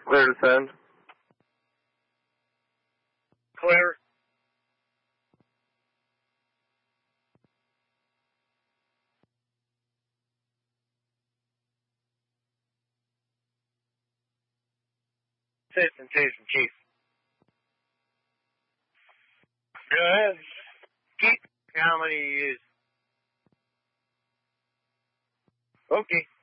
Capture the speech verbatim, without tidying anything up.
Clear to send. Clear. Assistant Citizen Chief. Go ahead. Keep how many you use. Okay.